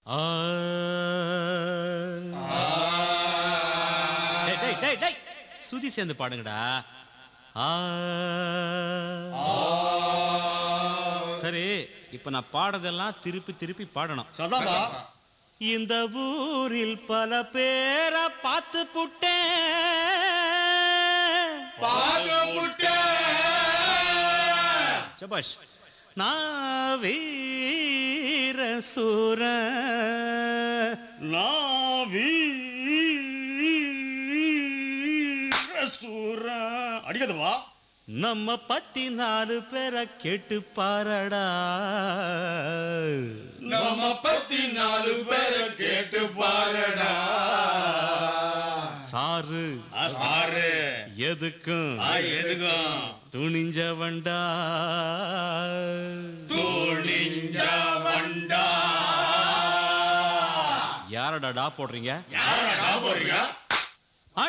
ஆ. டேய், டேய், டேய், டேய். சுதி சேர்ந்து பாடுங்கடா. ஆ. சரி, இப்ப நான் பாடுறதெல்லாம் திருப்பி திருப்பி பாடணும். சதாமா இந்த ஊரில் பல பேரை பார்த்து புட்டேன். சபாஷ். நான் வீர சூர அடிக்கதுவா நம்ம பத்தி 4 பேரை கேட்டு பாரடா. நம்ம பத்தி 4 பேரை கேட்டு பாரடா. சாரு சாரு எதுக்கும் எதுக்கும் துணிஞ்சவண்டா. துணிஞ்சவண்டா. யாரடா போடுறீங்க? யாரடா போறீங்க?